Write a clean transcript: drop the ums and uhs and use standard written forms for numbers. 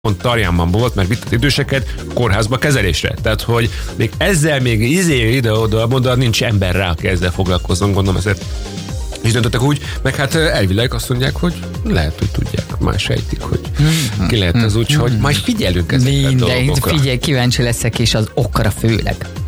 pont Tarjánban volt, mert vitt az időseket kórházba kezelésre. Tehát, hogy még ezzel még ide-oda mondani, nincs ember rá, aki ezzel foglalkozzon, gondolom ezért és döntöttek úgy, meg hát elvileg azt mondják, hogy lehet, hogy tudják, más sejtik, hogy ki lehet az úgy, hogy majd figyelünk ezekre a dolgokra. Figyelj, kíváncsi leszek, és az okra főleg.